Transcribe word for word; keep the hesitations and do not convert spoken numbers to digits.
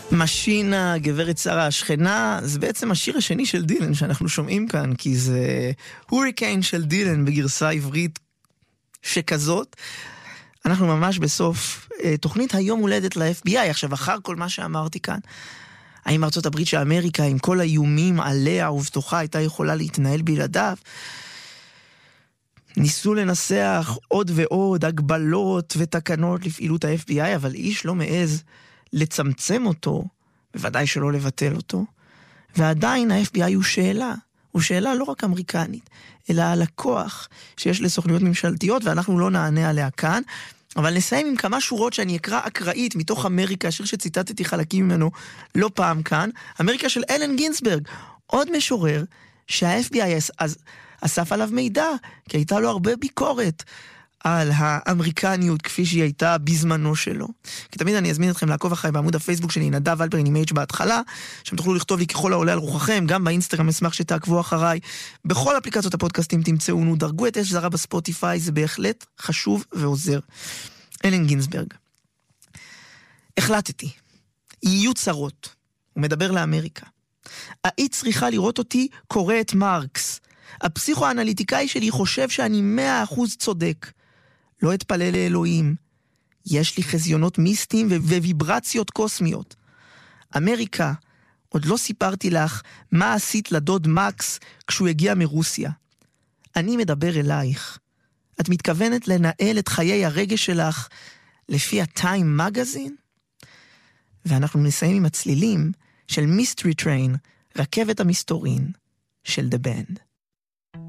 משינה, גברת שרה השכנה, זה בעצם השיר השני של דילן שאנחנו שומעים כאן, כי זה הוריקן של דילן בגרסה עברית שכזאת. אנחנו ממש בסוף תוכנית היום הולדת ל-אף בי איי. עכשיו, אחר כל מה שאמרתי כאן, האם ארצות הברית של אמריקה, עם כל האיומים עליה ובתוכה, הייתה יכולה להתנהל בלעדיו? ניסו לנסח עוד ועוד הגבלות ותקנות לפעילות ה-אף בי איי, אבל איש לא מעז לצמצם אותו, בוודאי שלא לבטל אותו, ועדיין ה-אף בי איי הוא שאלה, הוא שאלה לא רק אמריקנית, אלא על הכוח שיש לסוכנויות ממשלתיות, ואנחנו לא נענה עליה כאן, אבל נסיים עם כמה שורות שאני אקרא אקראית מתוך אמריקה, השיר שציטטתי חלקים ממנו לא פעם כאן, אמריקה של אלן גינסברג, עוד משורר שה-אף בי איי אז אסף עליו מידע, כי הייתה לו הרבה ביקורת על האמריקניות כפי שהיא הייתה בזמנו שלו. כי תמיד אני אזמין אתכם לעקוב אחרי בעמוד הפייסבוק שלי, נדב אלפרין עם H בהתחלה, שם תוכלו לכתוב לי ככל העולה על רוחכם, גם באינסטגרם אשמח שתעקבו אחריי, בכל אפליקציות הפודקאסטים תמצאונו, דרגו את אש זרה בספוטיפיי, זה בהחלט חשוב ועוזר. אלן גינסברג. החלטתי, יהיו צרות, הוא מדבר לאמריקה. היית צריכה לראות אותי קורא את מרקס. הפסיכואנליטיקאי שלי חושב שאני מאה אחוז צודק. לא אתפלל לאלוהים. יש לי חזיונות מיסטיים וויברציות קוסמיות. אמריקה, עוד לא סיפרתי לך מה עשית לדוד מקס כשהוא הגיע מרוסיה. אני מדבר אלייך. את מתכוונת לנהל את חיי הרגש שלך לפי הטיים מגזין? ואנחנו נסיים עם הצלילים של מיסטרי טריין, רכבת המסתורין של The Band.